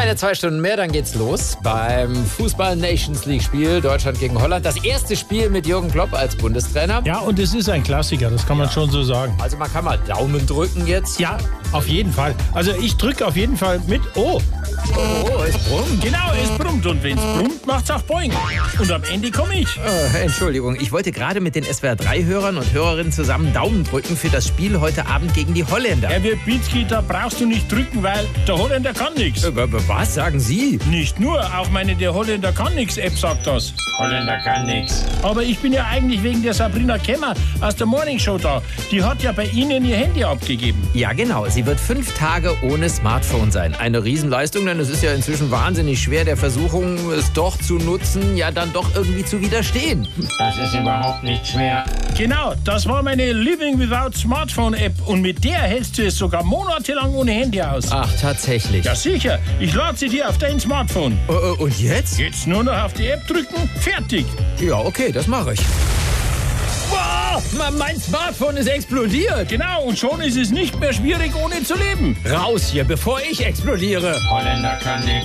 Keine 2 Stunden mehr, dann geht's los beim Fußball-Nations-League-Spiel Deutschland gegen Holland. Das erste Spiel mit Jürgen Klopp als Bundestrainer. Ja, und es ist ein Klassiker, das kann man schon so sagen. Also man kann mal Daumen drücken jetzt. Ja, auf jeden Fall. Also ich drücke auf jeden Fall mit. Oh, es brummt. genau, es brummt. Und wenn es brummt, macht's auch Boing. Und am Ende komme ich. Entschuldigung, ich wollte gerade mit den SWR3-Hörern und Hörerinnen zusammen Daumen drücken für das Spiel heute Abend gegen die Holländer. Herr Wierzki, da brauchst du nicht drücken, weil der Holländer kann nichts. Was sagen Sie? Nicht nur, auch meine Der Holländer kann nix App sagt das. Holländer kann nix. Aber ich bin ja eigentlich wegen der Sabrina Kemmer aus der Morning Show da. Die hat ja bei Ihnen ihr Handy abgegeben. Ja, genau. Sie wird 5 Tage ohne Smartphone sein. Eine Riesenleistung, denn es ist ja inzwischen wahnsinnig schwer, der Versuchung, es doch zu nutzen, ja dann doch irgendwie zu widerstehen. Das ist überhaupt nicht schwer. Genau, das war meine Living Without Smartphone App. Und mit der hältst du es sogar monatelang ohne Handy aus. Ach, tatsächlich. Ja, sicher. Ich lade sie dir auf dein Smartphone. Und jetzt? Jetzt nur noch auf die App drücken, fertig. Ja, okay, das mache ich. Wow, mein Smartphone ist explodiert. Genau, und schon ist es nicht mehr schwierig, ohne zu leben. Raus hier, bevor ich explodiere. Holländer kann nix.